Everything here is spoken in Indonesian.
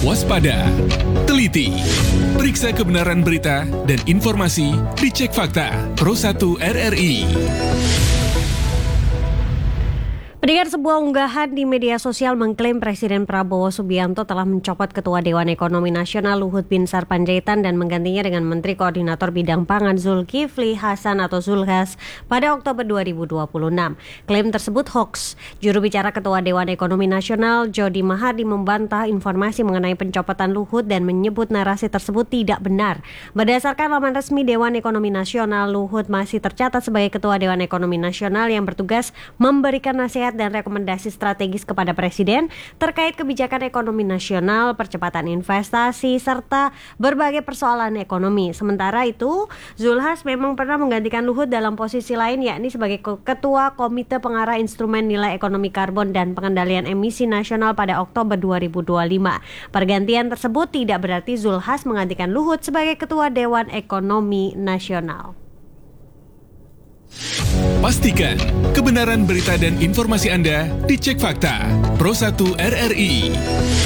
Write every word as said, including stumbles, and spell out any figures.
waspada, teliti, periksa kebenaran berita dan informasi, dicek fakta, Pro satu R R I. Pendengar, sebuah unggahan di media sosial mengklaim Presiden Prabowo Subianto telah mencopot Ketua Dewan Ekonomi Nasional Luhut Binsar Panjaitan dan menggantinya dengan Menteri Koordinator Bidang Pangan Zulkifli Hasan atau Zulhas pada Oktober dua ribu dua puluh enam. Klaim tersebut hoax. Juru bicara Ketua Dewan Ekonomi Nasional Jody Mahardi membantah informasi mengenai pencopotan Luhut dan menyebut narasi tersebut tidak benar. Berdasarkan laman resmi Dewan Ekonomi Nasional, Luhut masih tercatat sebagai Ketua Dewan Ekonomi Nasional yang bertugas memberikan nasihat dan rekomendasi strategis kepada Presiden terkait kebijakan ekonomi nasional, percepatan investasi, serta berbagai persoalan ekonomi. Sementara itu, Zulhas memang pernah menggantikan Luhut dalam posisi lain, yakni sebagai Ketua Komite Pengarah Instrumen Nilai Ekonomi Karbon dan Pengendalian Emisi Nasional pada Oktober dua ribu dua puluh lima. Pergantian tersebut tidak berarti Zulhas menggantikan Luhut sebagai Ketua Dewan Ekonomi Nasional. Pastikan kebenaran berita dan informasi Anda dicek fakta. Pro satu R R I.